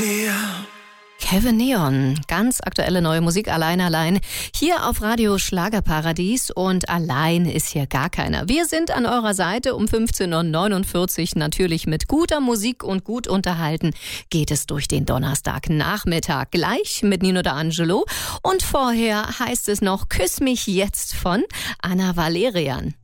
dir. Kevin Neon, ganz aktuelle neue Musik, allein, hier auf Radio Schlagerparadies, und allein ist hier gar keiner. Wir sind an eurer Seite um 15.49 Uhr, natürlich mit guter Musik und gut unterhalten geht es durch den Donnerstagnachmittag. Gleich mit Nino D'Angelo und vorher heißt es noch Küss mich jetzt von Anna Valerian.